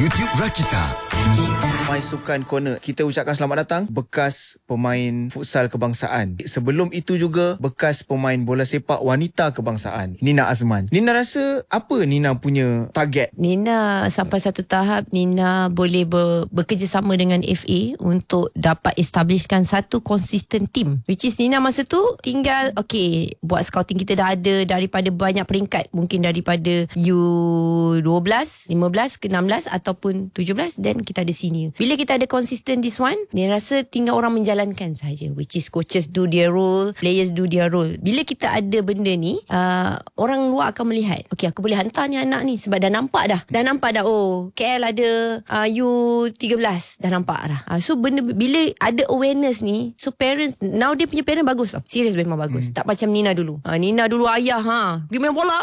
YouTube Rakita. My Sukan Corner. Kita ucapkan selamat datang bekas pemain futsal kebangsaan. Sebelum itu juga bekas pemain bola sepak wanita kebangsaan, Nina Azman. Nina rasa apa Nina punya target? Nina sampai satu tahap Nina boleh bekerjasama dengan FA untuk dapat establishkan satu consistent team, which is Nina masa tu tinggal buat scouting. Kita dah ada daripada banyak peringkat, mungkin daripada U12, 15 ke 16 ataupun 17, dan kita ada senior. Bila kita ada consistent this one, dia rasa tinggal orang menjalankan saja, which is coaches do their role, players do their role. Bila kita ada benda ni, orang luar akan melihat, aku boleh hantar ni anak ni sebab dah nampak dah KL ada U13, dah nampak dah. So benda bila ada awareness ni, so parents now dia punya parent bagus tau, serius memang bagus. Tak macam Nina dulu. Nina dulu ayah pergi main bola.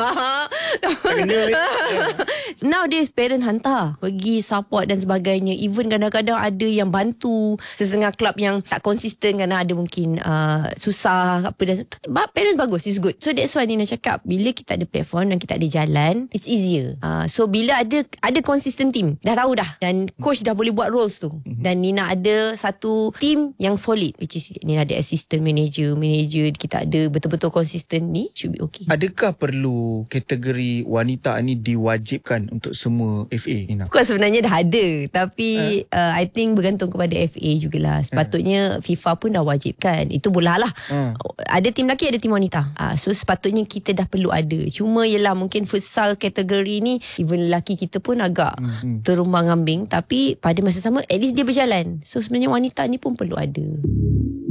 Nowadays parent hantar pergi support dan sebagainya. Even kadang-kadang ada yang bantu sesengah klub yang tak konsisten kerana ada mungkin susah apa dan parents bagus, is good. So that's why Nina cakap, bila kita ada platform dan kita ada jalan, it's easier. So bila ada consistent team, dah tahu dah, dan coach dah boleh buat roles tu, dan Nina ada satu team yang solid, which is Nina ada assistant manager, kita ada betul-betul konsisten, ni should be okay. Adakah perlu kategori wanita ni diwajibkan untuk semua FA, Nina? Of course sebenarnya dah ada, tapi I think bergantung kepada FA jugalah. Sepatutnya FIFA pun dah wajibkan. Itu bola lah. Ada tim lelaki, ada tim wanita. So sepatutnya kita dah perlu ada. Cuma yelah, mungkin futsal kategori ni even lelaki kita pun agak terumbang ambing, tapi pada masa sama at least dia berjalan. So sebenarnya wanita ni pun perlu ada.